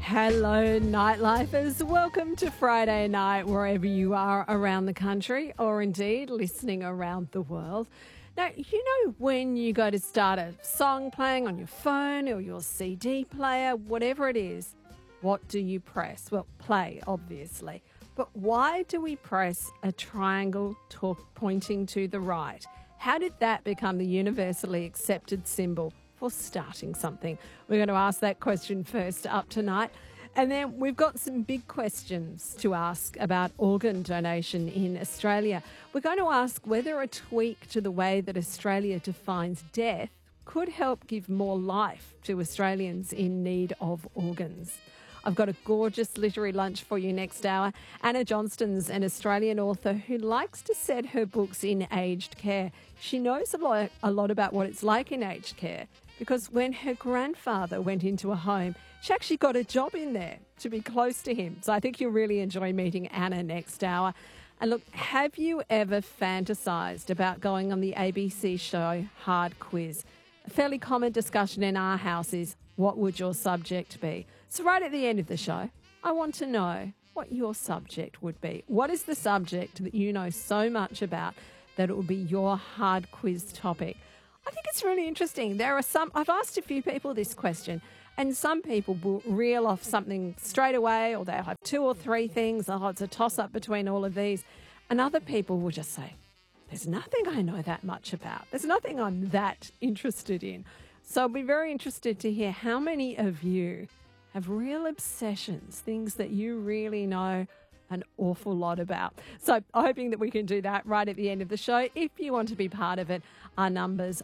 Hello, nightlifers. Welcome to Friday night, wherever you are around the country or indeed listening around the world. Now, you know when you go to start a song playing on your phone or your CD player, whatever it is, what do you press? Well, play, obviously. But why do we press a triangle pointing to the right? How did that become the universally accepted symbol for starting something? We're going to ask that question first up tonight. And then we've got some big questions to ask about organ donation in Australia. We're going to ask whether a tweak to the way that Australia defines death could help give more life to Australians in need of organs. I've got a gorgeous literary lunch for you next hour. Anna Johnston's an Australian author who likes to set her books in aged care. She knows a lot about what it's like in aged care because when her grandfather went into a home, she actually got a job in there to be close to him. So I think you'll really enjoy meeting Anna next hour. And look, have you ever fantasised about going on the ABC show Hard Quiz? A fairly common discussion in our house is, what would your subject be? So right at the end of the show, I want to know what your subject would be. What is the subject that you know so much about that it would be your hard quiz topic? I think it's really interesting. I've asked a few people this question, and some people will reel off something straight away, or they'll have two or three things. Oh, it's a toss-up between all of these. And other people will just say, there's nothing I know that much about. There's nothing I'm that interested in. So I'll be very interested to hear how many of you have real obsessions, things that you really know an awful lot about. So hoping that we can do that right at the end of the show. If you want to be part of it, our number's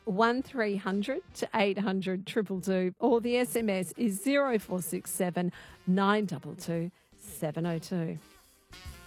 1300 to 800 222, or the SMS is 0467 922 702.